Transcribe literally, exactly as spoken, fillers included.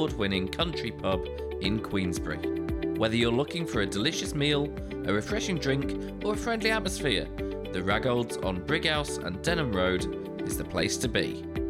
award-winning country pub in Queensbury. Whether you're looking for a delicious meal, a refreshing drink, or a friendly atmosphere, the Raggolds on Brighouse and Denham Road is the place to be.